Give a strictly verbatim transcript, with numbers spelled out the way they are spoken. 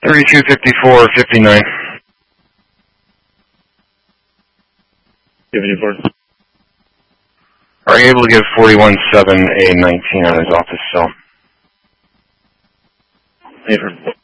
thirty-two fifty-four fifty-nine. fifty-four. Are you able to give forty-one seven A nineteen on his office cell? Later.